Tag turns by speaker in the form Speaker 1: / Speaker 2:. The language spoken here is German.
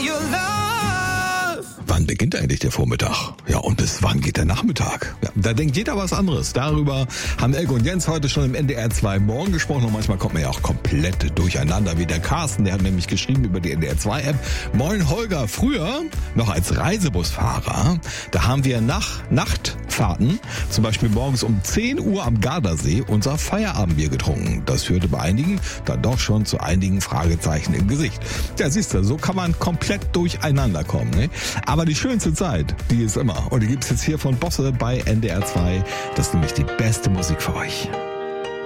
Speaker 1: your love.
Speaker 2: Wann beginnt eigentlich der Vormittag? Ja, und bis wann geht der Nachmittag? Ja, da denkt jeder was anderes. Darüber haben Elke und Jens heute schon im NDR 2 Morgen gesprochen und manchmal kommt man ja auch komplett durcheinander, wie der Carsten, der hat nämlich geschrieben über die NDR 2 App. Moin Holger, früher noch als Reisebusfahrer, da haben wir nach Nachtfahrten, zum Beispiel morgens um 10 Uhr am Gardasee, unser Feierabendbier getrunken. Das führte bei einigen dann doch schon zu einigen Fragezeichen im Gesicht. Ja, siehst du, so kann man komplett durcheinander kommen, ne? Aber die schönste Zeit, die ist immer. Und die gibt's jetzt hier von Bosse bei NDR 2. Das ist nämlich die beste Musik für euch.